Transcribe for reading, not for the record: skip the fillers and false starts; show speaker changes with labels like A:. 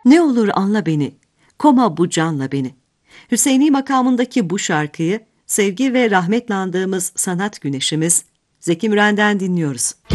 A: Ne olur anla beni, koma bu canla beni. Hüseyni makamındaki bu şarkıyı sevgi ve rahmetle andığımız sanat güneşimiz Zeki Müren'den dinliyoruz.